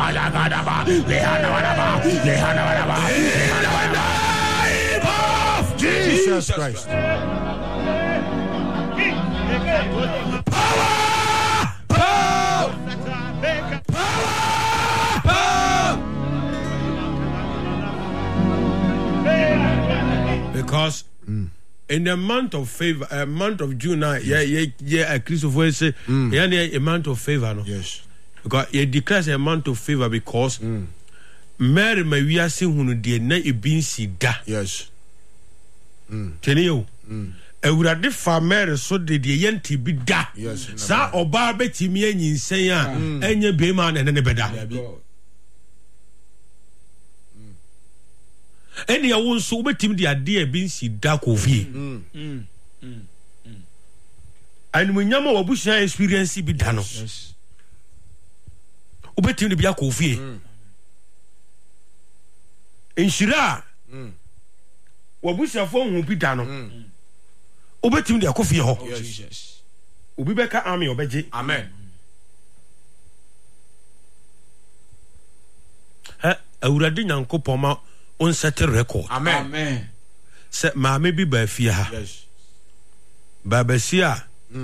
Jesus Christ. Because in the month of favor, a month of June, Christopher say, a month of favor. No? Yes. Because it declares a month of favor because Mary Maria sing who dear na ibinsi da. Yes. Tenio. Ewurade fa Mary so de yenti bi da. Yes. Sa oba betimi anyinsen a enye bema na ne beda. Eni ya won so betim de ade a binsi da kofie. Animunyama wabushia experience bi da no. Yes. Ubetim de bia kofie. Enshira wabushia fo hu bi da no. Ubetim de akofie ho. Yes. Obi beka army obeje. Amen. Awurade Nyankopɔn ma on set a record. Amen. Se maame bi ba fie ha. Yes. Babasia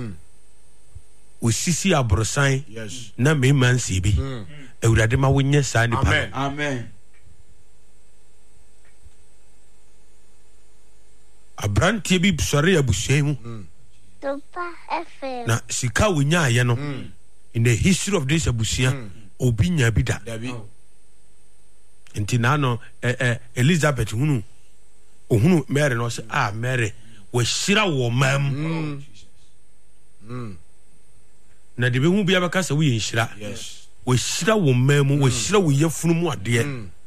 osisi abrosan Yes. na me mansi bi. Awurade ma wonye sa ni pa. Amen. Amen. Abrantie bi sori abusua mu. Topa FM. Na sika wonya aye no. In the history of this abusua obi nya bi da. Dabi. Nti na no Elizabeth hunu ohunu Mary no se Mary we shira wo mam. Na de be hu bia baka se wo ye shira. Yes. We shira wo mam, we shira wo yefunu mu ade.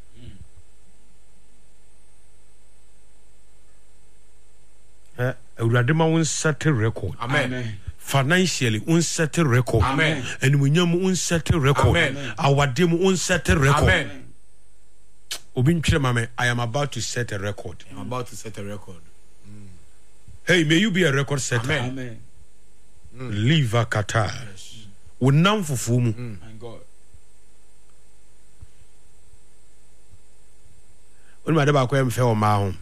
Awurade ma won set record. Amen. Financially won set record. Amen. And when you won set record. Amen. Our dem won set record. Amen. Obintwe mame, I am about to set a record. I'm about to set a record. Hey, may you be a record setter. Amen. Leave a Qatar. Yes. Unam fufumu. My God. When my deba kwem fe o ma ho.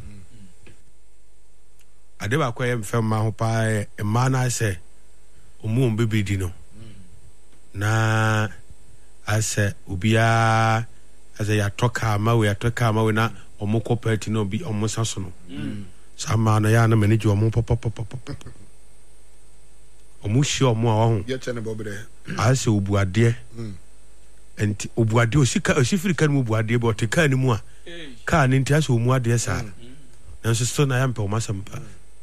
Adeba kwem fe ma ho pa e ma na se omu mbebe di no. Na ase ubia ase ya toka ma we na omu kopati no bi omu saso no. Sama na ya na manage omu pop. Omu shi omu a ho. Ye chene bobere. Ase obuade. Enti obuade osifiri kan mu obuade be oteka ni mu a. Ka ni nti ase omu ade sa. Nanso so na ya mpe o masampa.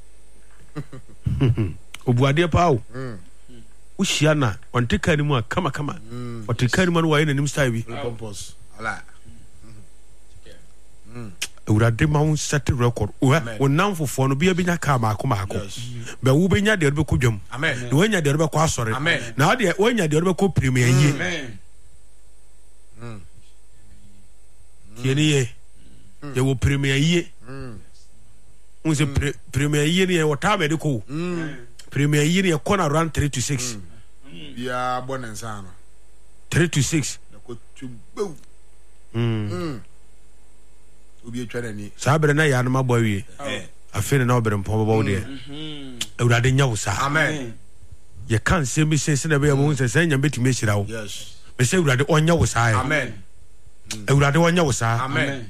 Obuade pa o. Ushia na onteka ni mu a kama. Oteka ni mu no wa ye nanim style bi. Compose. Ala. Urade ma won set record. Wonam fofo no bia benya ka maako. Ba wo benya de be kodwam. Amen. Na wanya de be kwa asore. Na de wanya de be ko premier yi. Amen. Yeni ye. Ye wo premier yi. Unse premier yi ne wo ta be de ko. Premier yi ne ko na run 3 to 6. Bia bonensa no. 3 to 6. Na ko tubu. Obi etwa ni. Sabre na ya no mabọ wie. Afene na obere mpo babo de. Urade nya wo sa. Amen. Ye kan se mi se na be ya mo se nya betime hira wo. Yes. Me se urade onya wo sa. Amen. Urade onya wo sa. Amen.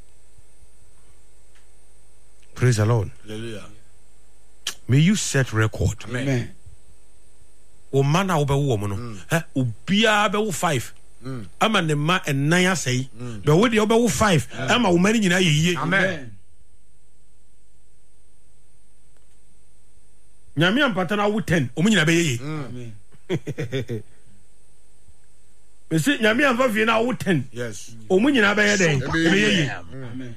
Praise the Lord. Hallelujah. May you set record. Amen. O mana wo be wo mo no. Obia be wo 5. Ama ne ma enan asai. Be wo de wo be wo 5. Ama wo mani nyina ye. Amen. Nyame ampata na wo 10. O nyina be ye. Amen. Me se nyame amfa fie na wo 10. Yes. O nyina be ye den. Be ye. Amen.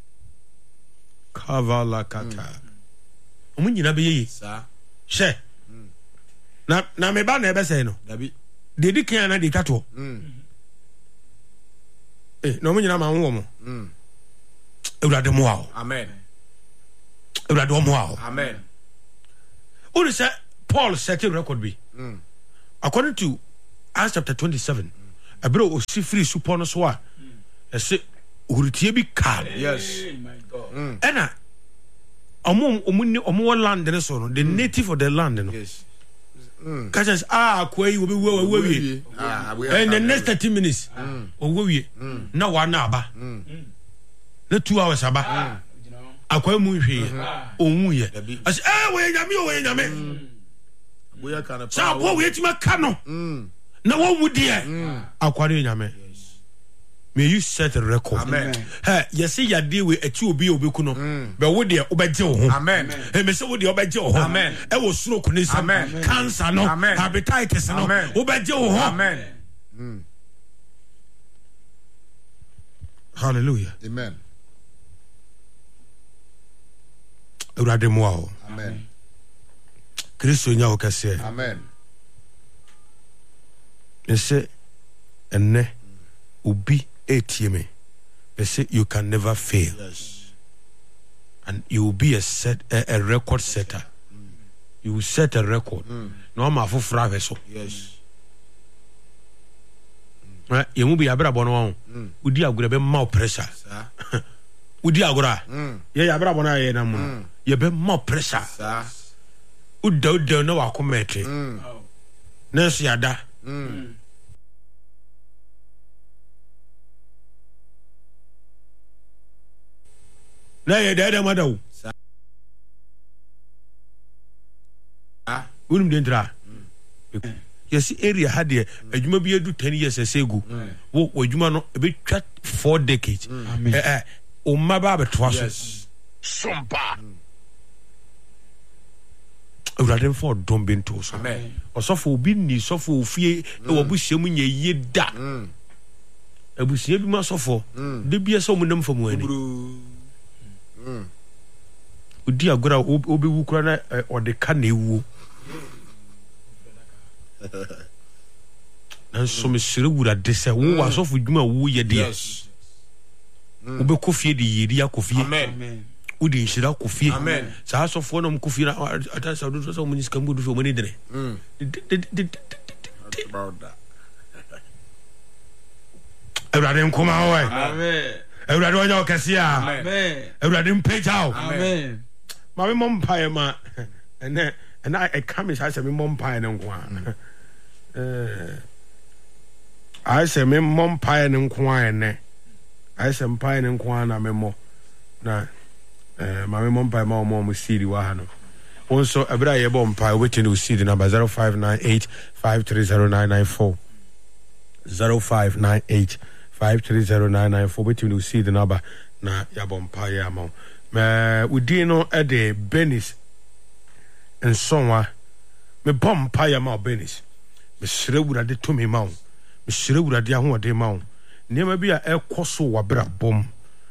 Kavala kata. O nyina be ye. Sa. She. Na me ba na ebe say no. Dabi. De di kan na de tato. No mo nyina ma wo mo. Ewurade mo wa. Amen. Ewurade mo wa. Amen. Only say Paul set a record be. According to Acts chapter 27, abere o si free supo no so a ese urutie bi ka Yes. ena omo land ne so no the native of the land no Yes. catches kwai obi wie and the next 30 minutes owo wie na wa na aba na 2 hours aba akwai mu hwe onwu ye as we nyame Boya kana pa. sa ko we tima ka no na wo mu die akwari nyame. May you set a record. Amen. Hey, you see your deal with a 2 obi kuno. But what they obeje ho. Amen. Hey, me say what they obeje ho. Amen. E wo stroke ni say. Amen. Cancer no. Amen. Hepatitis no. Amen. Obeje ho. Amen. Hallelujah. Amen. Urade mo ho. Amen. Kristo nya ho kase. Amen. Me say enne obi etime. They say you can never fail. Yes. And you will be a record setter. You will set a record. No ma fo fra so. Yes. You will be abra bono. Udi agura be more pressure. Sir. Udi agura. Yeah, abra bono ye na mu. You be more pressure. Sir. Udo no wa komete. Nurse yada. Na ye da madaw. Unum de ntra. Yes, area had the adwuma bi edu 10 years asegu. Wo adwuma no e be twa 4 decades. O maba betwa so. Yes. Sompa. Urade for don bento so. Amen. Osofo obi ni sofo ofie e wo buhye mu nye ye da. Abusie bi ma sofo. De bia so mu nam famu ani. Udi agora obi wu kura na ode ka na ewu. Na so me sire wurade se wo asofo dwuma wo ye de. Yes. Obe kofie de yeri akofie. Amen. Udi nshira kofie. Amen. Sa asofo na mkofie na atasa do so mo nyisika mbudu fo mo ni dere. About that. Ewurade nkoma ho ai. Amen. Ewurade onya okese a. Amen. Ewurade mpejao. Amen. Ma me mompae ma ene I come is I say me mompae ne nko a. I say me mompae ne nko a ene. I say mpae ne nko a na me mo. Na ma me mompae ma mo siri wa ha no. Also ebra ye bo mpae wetin o siri number 0598530994. 0598530994 wetin o siri number na ya bo mpae ama. Udi no de Benis nsonwa me bom pa ya ma Benis me sire wurade to me ma wo me sire wurade ahode ma wo niam bi a ekoso wabra bom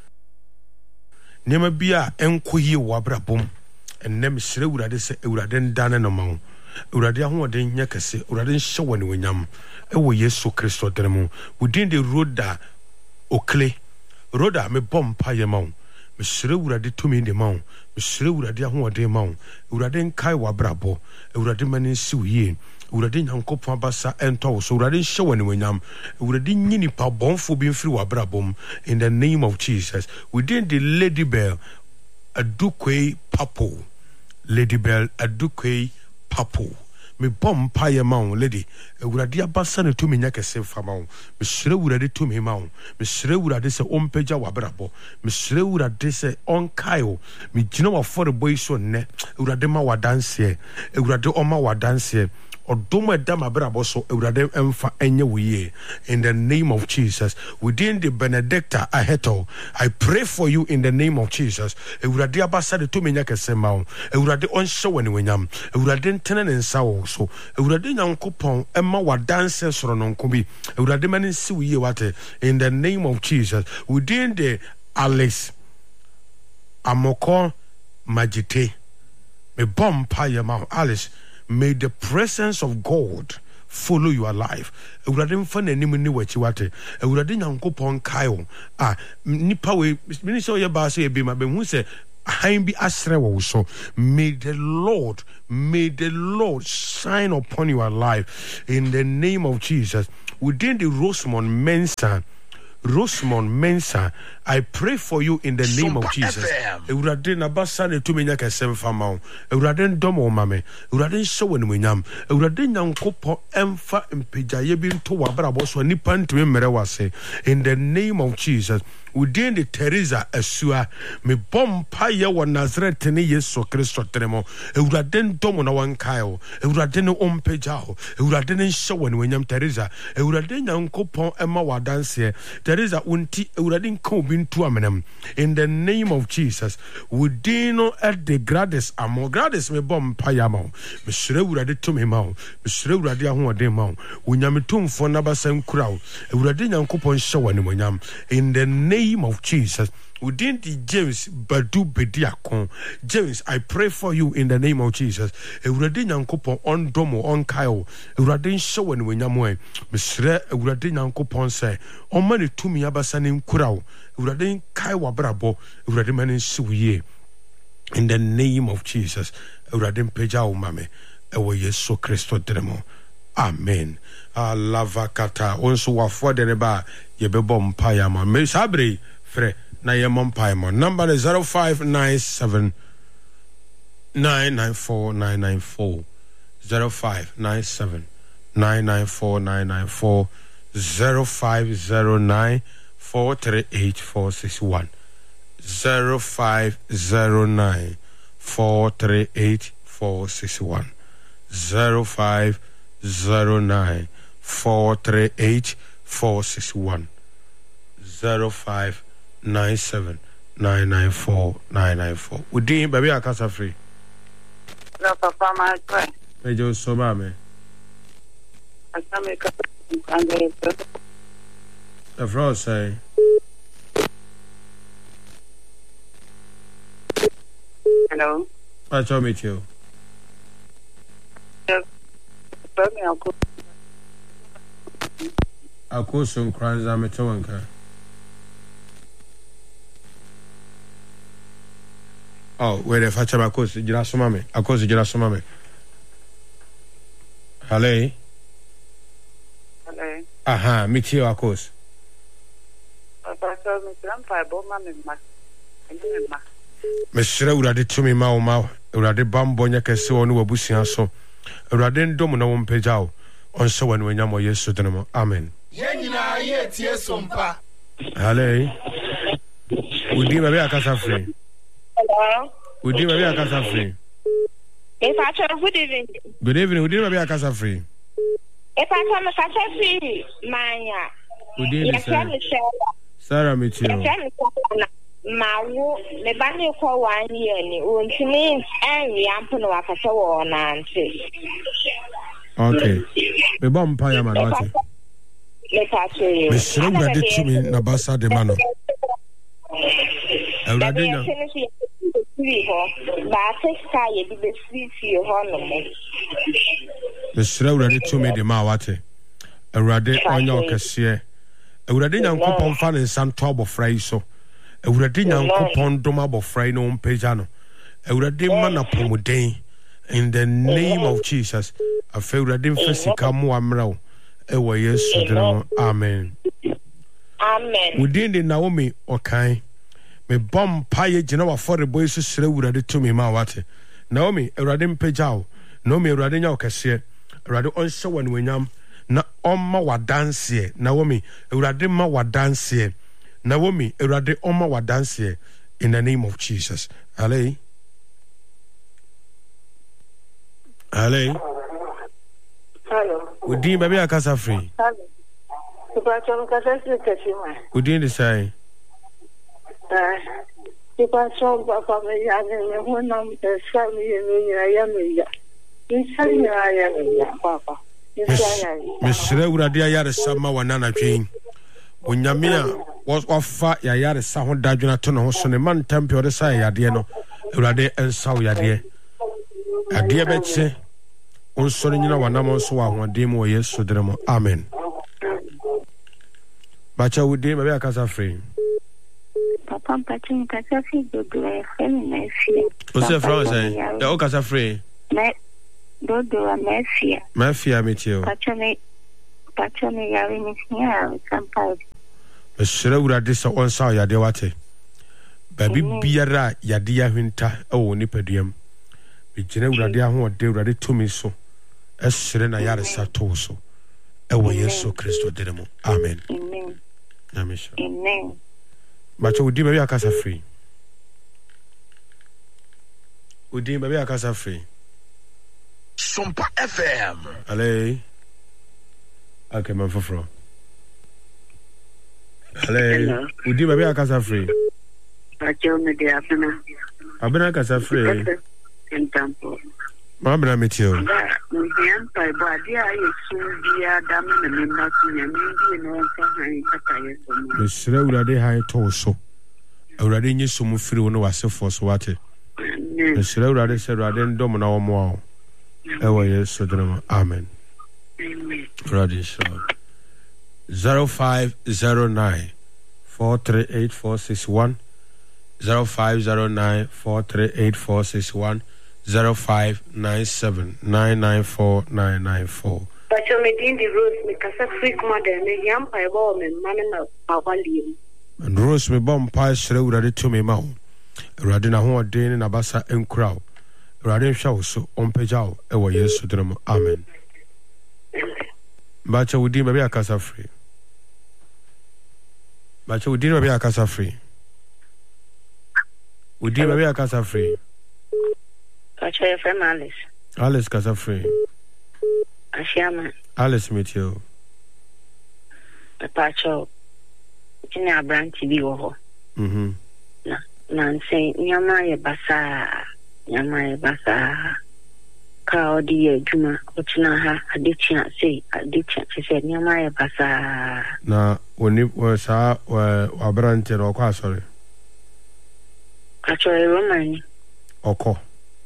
niam bi a enkoyi wabra bom enne me sire wurade se wurade ndane no ma wo wurade ahode nya kase wurade nhye woni wonyam wo Yesu Kristo deremu within the roda okle roda me bom pa ya ma wo me sire wurade to me de ma wo me sire wurade ahode ma wo wurade nkai wabrabo wurade mani siwie wurade nyankopon abasa ento so wurade hye woni wonyam wurade nyini pa bonfo bi mfiri wabrabom in the name of Jesus. Within the Lady Bell Adukwe Papo Lady Bell Adukwe Papo me bom pa ye ma wo lady wurade abasa ne to me nya kese fa ma wo me sire wurade to me ma wo me sire wurade se ompeja wabrabo me sire wurade se onkaio me gina wa for boy so ne wurade ma wadanse wurade o ma wadanse odom edam abrabo so ewurade emfa enye wiye in the name of Jesus. Within the Benedicta Aheto, I pray for you in the name of Jesus. Ewurade abasa de to menya kesema wo ewurade onhye woni wenyam ewurade ntene ne nsa wo so ewurade nyankopon emma wadanse soro no nkobi ewurade mani si wiye wate in the name of Jesus. Within the Alice Amoko Majite me bompa yema Alice, may the presence of God follow your life. Ewurade mfa nanim ni wachi wate ewurade nyankopon kaio nipa we minister ye ba so ye be ma be hu se han bi asre wo so may the Lord shine upon your life in the name of Jesus. within the Rosemont Mensa, I pray for you in the name of Jesus. Ewurade na basa ne tumi nya kasem fama wo. Ewurade ndom wo mame. Ewurade hyewe ne wenyam. Ewurade nyankopɔ emfa mpejaye bi nto wabrabo so nipa ntumi mmere wase. In the name of Jesus. Within the Teresa Asua, me bompa ye wa Nazareth ne Yesu Kristo tremo. Ewurade ndom na wankae. Ewurade ne ompeja ho. Ewurade ne hyewe ne wenyam Teresa. Ewurade nyankopɔ ema wadanse. Teresa unti ewurade nka obi ntu amenam. In the name of Jesus, within at the Gradis amo Gradis me bompa ya ma. Me sure ewurade to me ma. Me sure ewurade ahoɔden ma. Wonyame tumfo na basan kura wo. Ewurade nyankopɔ hyewe ne wenyam. In the name of Jesus, within the James Badu Bediakon, James, I pray for you in the name of Jesus. Ewurade nyankopon on domo on kaio. Ewurade show en wenyamwe. Mesre ewurade nyankopon say, on mani tumi abasane nkurawo. Ewurade kai wabrabo. Ewurade mani siwiye. In the name of Jesus, ewurade mpeja o mame. Ewo Yesu Kristo dremo. Amen. Alavakata. Onso wafo dereba yebebo mpaya ma. Me sabre fre na ye mpaya ma. Number is 0597 994 994 0597 994 994 0509 438 461 0509 438 461 0509 438 461 0597 994 994. Udin baby akasa free. No papa my friend. Mejo so ba me. Asame ka ande. The floor say. Hello. I told me you. Ako sun kranza me tawanka. Oh, where the facha akos jira soma me. Akos jira soma me. Hello. Hello. Aha, meet you akos. Papa so me grandpa bo ma me ma. Ende ma. Me sire urade tumi ma o ma. Urade bambo nya kese wonu wabusia so. Urade ndom na wo mpagya o. Onse wonu wenyamo Yesu denemo. Amen. Yenyina ye tie sompa. Hello. Udi baby akasa free. Hello. Udi baby akasa free. If I tell good evening. Good evening. Udi baby akasa free. If I tell me kasa free, manya. Udi ni Sarah meet you. Mawo me bani ko 1 year ni ontimi enwi ampo no wakasa wo na ante. Okay. Me bom pa ya man wate. Me pa che. Me sire urade tumi na basa de mano. Urade na. Ba teska ye bi be free ho no mo. Me sire urade tumi de ma wate. Urade onya okese. Urade nyankopon fa ne santo abofra so. Urade nyankopon dom abofra no mpagya no. Urade mana pomuden in the name of Jesus. Afa urade mfasika mo amrawo ewo Yesu dino. Amen. Amen. Within the Naomi okai me bom paye gina wa for the boys sire urade to me ma wate. Naomi urade mpagya o. Naomi urade nya okese. Urade onhye won wenyam na omma wadanse. Naomi urade ma wadanse. Naomi urade omma wadanse in the name of Jesus. Hello. Hello. Hello. Udin baby akasa free. Hello. Papa chom kasa free kashima. Udin the say. Papa chom papa me ya me honam esa me ya me ya. Insani ya me ya papa. Mesre urade ayare sama wanana twen. Onyame a wafa yayare sa ho dadwena to no ho so ne man tampe ode sa yade no. Urade ensa wo yade. Ade beche. Onsori nyina wanam so wa hoden mo Yesu dremo. Amen. Bacha wudi baby akasa free. Papa mpachi kasa free dodo e femi na fie. O se France eh. O kasa free. Me dodo a mafia. Mafia metio. Pacha me Pacho me yari me here sometimes. Mesrɛ wurade sɛ ɔnsa yade wate baabi biara yade ya hwenta ɛwɔ nipaduam megyina wurade ahoɔden wurade tumi so ɛsrɛ na yaresa to so ɛwɔ Yesu Kristo din mu amen Amen. Amen. Bacho udi baabi akasa free udi baabi akasa free Sumpa FM. Ale. Okay, man for. Ale. Udi baby akasa free. Pacho me de afena. Abena akasa free. Entampo. Ma abena metio. Muhiam pa body ayi sundia dam na me ma sunya me di no nka han kata yeso mo. Mesrɛ urade han to so. Urade nyi so mu free no wasefo so wate. Mesrɛ urade sɛ urade ndom na wo mo a. Ewa Yesu dinama. Amen. Amen. Urade so. 0509 438 0509 438 0597 994 994. Pacho me di Rose me kasa freak mother me yam pa ebo me mane na pawali. And Rose me bom pa sere urade to me ma. Urade na ho den na basa enkura. Urade hwa so ompejao ewo Yesu dinama. Amen. Bacha wudi baby akasa free. Bacha wudi baby akasa free. Wudi baby akasa free. Pacho e friend Alice. Alice kasa free. Ashiama. Alice meet you. Pacho jini abranti bi wo ho. Na nse nyama ye basa ka odi ye juma ochina ha adichia say se nyama ye basa Na woni sa abranti ro kwa sorry. Pacho e romani. Oko.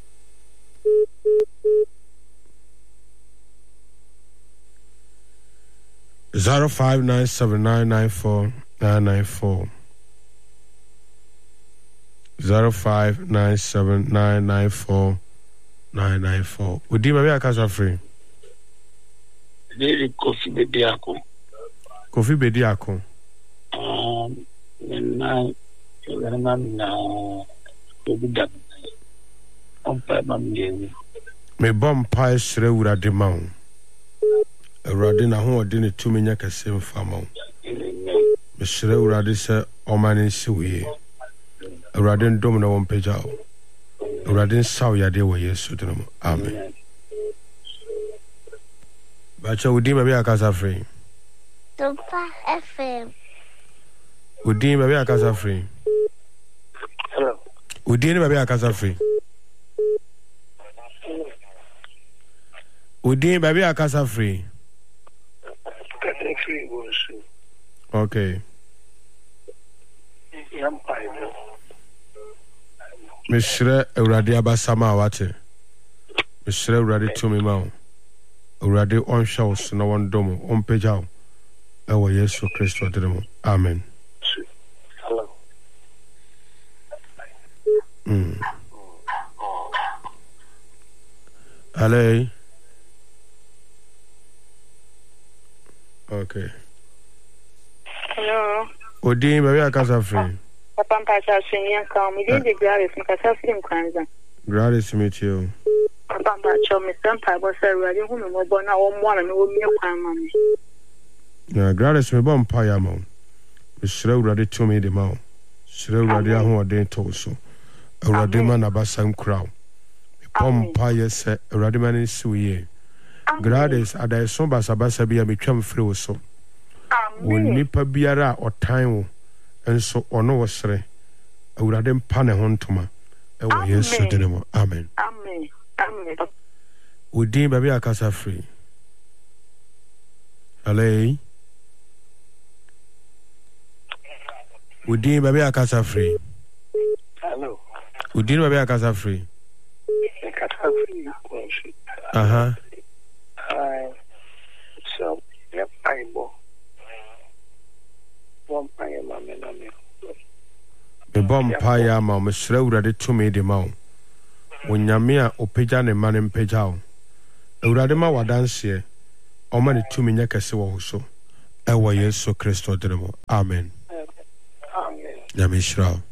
Zero 0597994994 0597994994 Udi baby akasa free. Very Kofi Bediako. Kofi Bediako. Na Obida. Ompa mamde. Me bom pa sere urade ma wo. Urade na ho ode ne tumi nya kase mfama wo. Me sere urade se omane siwe. Urade ndom na won peja wo. Urade saw yade wo Yesu dinamo. Amen. Bacha udi baby akasa free. Sumpa FM. Udi baby akasa free. Hello. Udi baby akasa free. Udi baby akasa free. Okay. Mishre urade abasama wate. Mishre urade tumi ma. Urade onsha wo na wondomo onpeja. Ewo Yesu Kristo ademo. Amen. Hello. Hello. Okay. Hello. Odi baby akasa free. Papa mpacha senya ka mi de Grace me kasa free nkwanza. Grace meet you. Papa mpacha me sampa bo se ruade hu me mo na wo mo na me wo mi kwan ma me. Yeah, Grace me bom pa ya mo. Mishre urade to me de ma. Shre urade ahoɔden to so. Urade ma na basam kraw. Bom pa yese urade ma ne siwe. Grace adai so basa bia metwam free wo so. Amen. Nipa biara otan wo enso ono wo sere. Urade mpa ne ho ntoma. Ewo Yesu dinemo. Amen. Amen. Amen. Udin baby akasa free. Alley. Udin baby akasa free. Hello. Udin baby akasa free. Uh-huh. So, yep, I bo. One pie, mamma. Me bom paya ma me sre urade to me de ma. Onyame a opeja ne ma ne mpeja o. Urade ma wadanse. Omani tumi nyakase wo so. Ewa Yesu Kristo dinemo. Amen. Amen. Yamishra.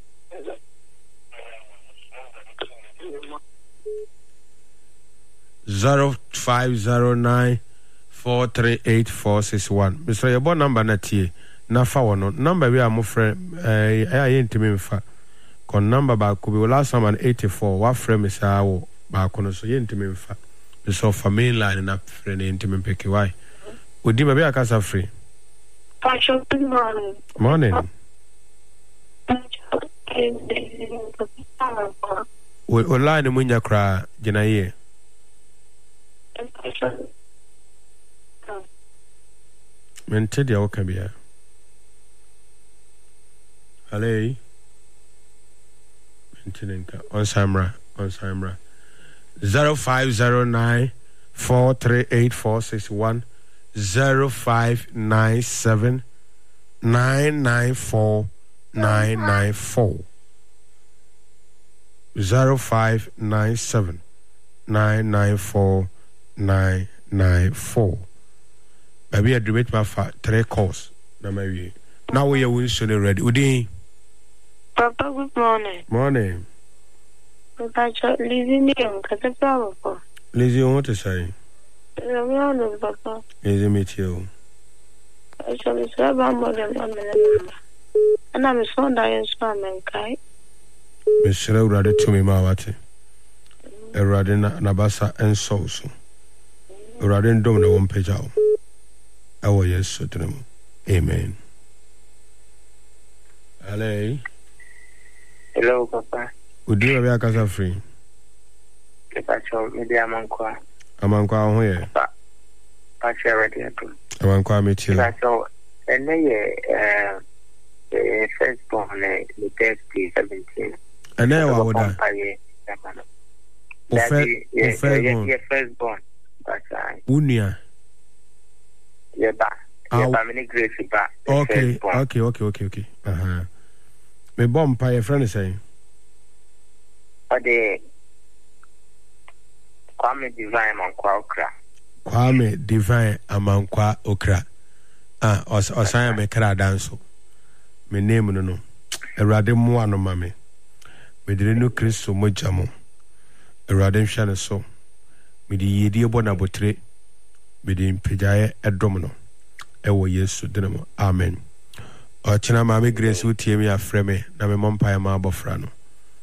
Zero 509438461. Mr. Your phone number na tie. Na fa wono. Number we are mo friend intimi mfa. Kon number ba ko be last time 84. Wa friend Mr. Awo ba ko no so intimi mfa. So for mainline na friend intimi peke why. Odi ba be akasa free. Good morning. Morning. O line munya kra gina ye. Mente dia waka bia. Hello. Mente nka on samra 0509438461 0597994994 0597994994 Baby, I do it my 3 calls. Now we are winning ready. Udi. Papa, good morning. Morning. Papa, Lizzie, Papa. Lizzie, what to say? Papa. Lizzie, meet you. I shall be so about more than 1 minute. And I'm so dying, so I'm kind. Miss Rade to me, Mawati. A Radina Nabasa and Soso. Radin Domino one page out. Our yes, certainly. Amen. Hello. Hello, Papa. Would you have a casa free? Papa, maybe Amankwa. Amankwa, here. Papa, ready to. Amankwa, meet you. So, and then, first born, the birthday 17. And then what would that? First born. But Unia. Yeah, many grace back. Okay. Me bomb pie friend saying. But the Kwame Divine Amankwa Okra. Kwame Divine Amankwa Okra. Osaya me kra danso. Me name no. Erade mo ano mame. Me dire no Kristo mojamo. Erade nhwane so. Me di yedi ebo na botre. Me di mpejaye edom no. Ewo Yesu dinamo. Amen. Ochina mame grace utie me afre me na me mompa ma abofra no.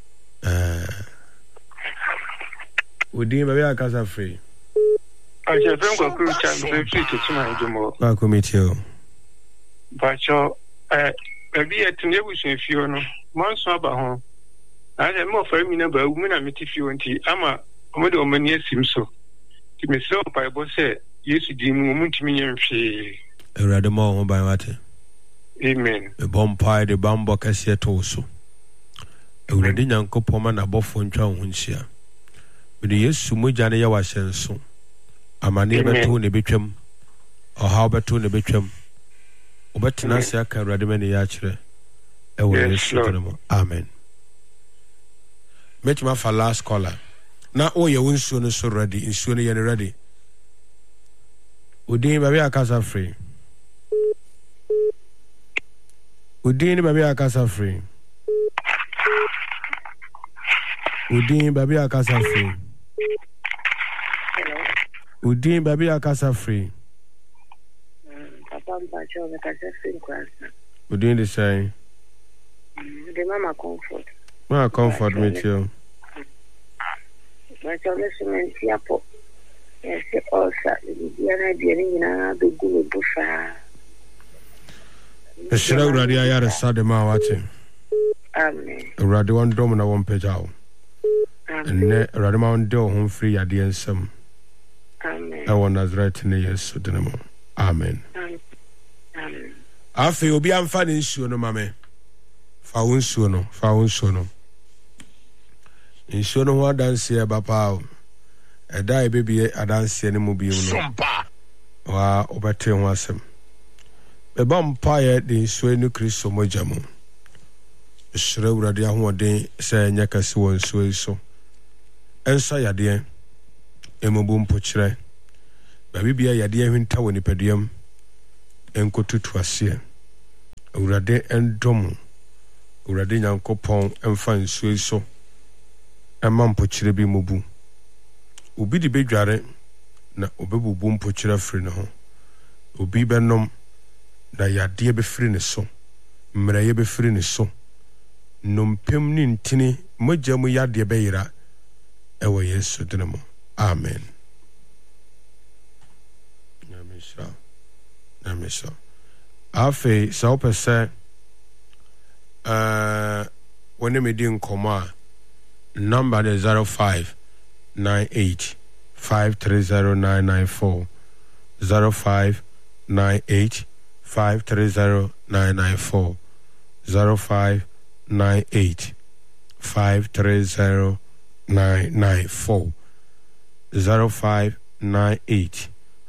Udi baby akasa free. I just don't go chance free to tonight tomorrow. Ba committee. Bacho baby at nebusun fio no. Monso aba ho. I say more for me na ba wu na meti fio nti ama omo de omani asim so. Ti me so pa ebo say Yesu di mu muntimi nyemhwe. Erade mo ho ba mate. Amen. The bomb the bambo kase to so. Erade nyankopon ma na bofo ntwa ho nhia. Me de Yesu mogya ne ya wa hyenso. Amane beto ne betwam. Oha beto ne betwam. Obetena se aka erade me ne ya kire. Ewo Yesu dinamo. Amen. Met my for last caller. Now oh you won't soon so ready in soon you ready. Udin baby akasa free. Udin baby akasa free. Udin baby akasa free. Udin baby akasa free. Papa Mpacho akasa free kwasa. Udin the say. The mama comfort. Ma comfort me too. But I listen to Yapo. Yes, also, Diana Diana, the good bufa. The Shiro Radia Yara Sadema watching. Amen. Radiwan Domina one page out. And Radiman do home free at the end some. Amen. I want us right in the yes, Dinamo. Amen. Amen. I feel be unfunny soon, mammy. Found soon. In Shono wa dance here, Papa. A die baby, I dance any mobile. Wa obete wasem. The bomb pie the swenu Christo mojamo. Shrew radia ho den say nyakasi won so. Ensa yade. Emobum pochre. Baby bia yade ahwinta wɔ nipaduam enkotutu ase awurade endom awurade nyankopɔn emfa nsuo so ema mpokyire bi mobu obi di bedware na obebubu mpokyire afiri ne ho obi benom na yade befiri ne so mmeraye befiri ne so nompem ni ntini mogya mu yade beyira ewo Yesu dinamo amen. Namisha afe sa opese when me din koma number is 0598 530994 0598 530994 0598 530994 0598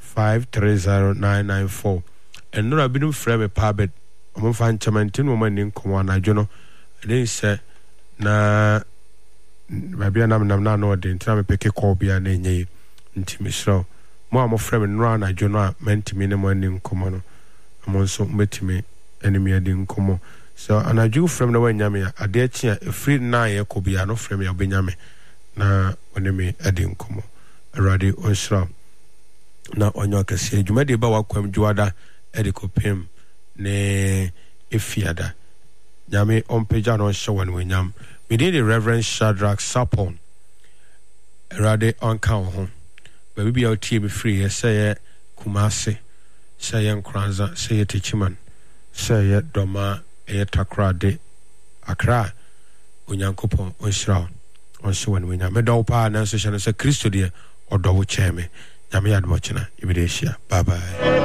530994 and no abinu frame pabet omo fan chamantin wo manin komo na dwono den se na babia nam na no de ntra me peke call bia na enye ntimi sro mo amo frame no na dwono a mentimi ne manin komo no amo so metimi enemi adin komo so anaju frame na wanyame a ade achi a free na ye ko bia no frame ya obenyame na onemi adin komo already on sro na onyo kase adwuma de ba wakwam juada edikopem ne efiada nyame ompeja no hyewan wenyam me dey the Reverend Shadrach Sapon erade onka ho ba bibia otie be free say Kumase say Nkranza say Techiman say Doma Takrade Accra onyankopon onhyira onhyewan wenyam me do pa na so hye no say Kristo de odo wo cheme nyame admo chena ibideshia bye bye.